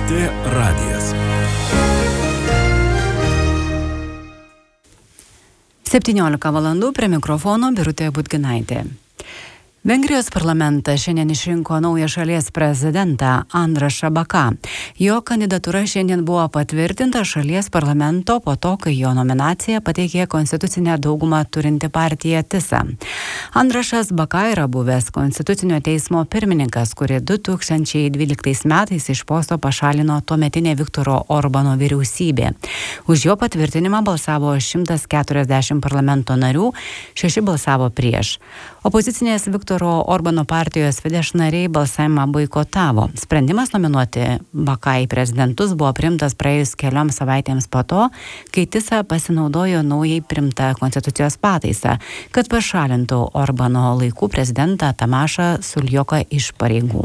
LRT radijas. 17 valandų prie mikrofono Birutė Budginaitė. Vengrijos parlamentas šiandien išrinko naują šalies prezidentą Andrašą Baką. Jo kandidatūra šiandien buvo patvirtinta šalies parlamento po to, kai jo nominaciją pateikė konstitucinę daugumą turinti partija TISA. Andrašas Baka yra buvęs Konstitucinio teismo pirmininkas, kuri 2012 metais iš posto pašalino tuometinė Viktoro Orbano vyriausybė. Už jo patvirtinimą balsavo 140 parlamento narių, 6 balsavo prieš. Opozicinės Viktoro Orbano partijos Fidesz nariai balsavimą boikotavo. Sprendimas nominuoti Baką į prezidentus buvo priimtas praėjus kelioms savaitėms po to, kai TISA pasinaudojo naujai priimtą konstitucijos pataisą, kad pašalintų Orbano laikų prezidentą Tamašą Suljoką iš pareigų.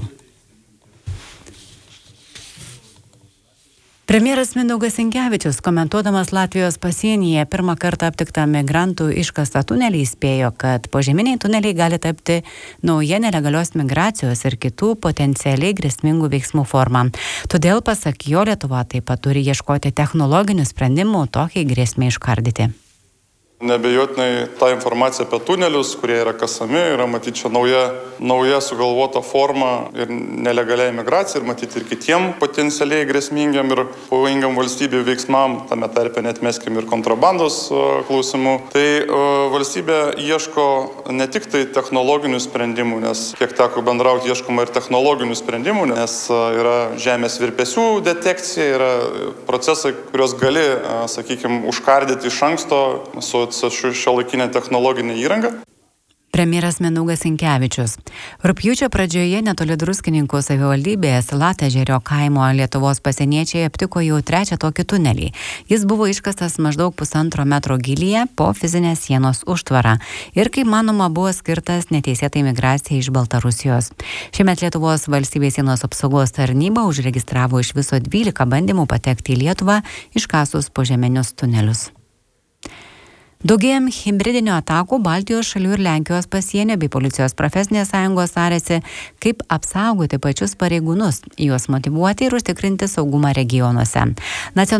Premjeras Mindaugas Sinkevičius, komentuodamas Latvijos pasienyje pirmą kartą aptiktą migrantų iškastą tunelį, įspėjo, kad požeminiai tuneliai gali tapti nauja nelegalios migracijos ir kitų potencialiai grėsmingų veiksmų forma. Todėl, pasak jo, Lietuva taip pat turi ieškoti technologinių sprendimų tokiai grėsmei iškardyti. Nebejotinai ta informacija apie tunelius, kurie yra kasami, yra matyti čia nauja sugalvota forma ir nelegaliai migracija, ir matyti ir kitiem potencialiai grėsmingiam ir pavojingam valstybių veiksmam, tame tarpe netmeskim ir kontrabandos klausimų. Tai valstybė ieško ne tik tai technologinių sprendimų, nes kiek teko bendrauti, ieškoma ir technologinių sprendimų, nes yra žemės virpesių detekcija, yra procesai, kurios gali, užkardyti iš anksto su šiuolaikinė technologinė įranga. Premjeras Mindaugas Sinkevičius. Rugpjūčio pradžioje netoli Druskininkų savivaldybės Latežerio kaimo Lietuvos pasieniečiai aptiko jau trečią tokį tunelį. Jis buvo iškastas maždaug 1,5 metro gylyje po fizinės sienos užtvarą ir, kaip manoma, buvo skirtas neteisėtai migracijai iš Baltarusijos. Šiemet Lietuvos valstybės sienos apsaugos tarnyba užregistravo iš viso 12 bandymų patekti į Lietuvą iškasus požeminius tunelius. Daugėjant hibridinių atakų Baltijos šalių ir Lenkijos pasienio bei policijos profesinės sąjungos tarėsi, kaip apsaugoti pačius pareigūnus, juos motyvuoti ir užtikrinti saugumą regionuose.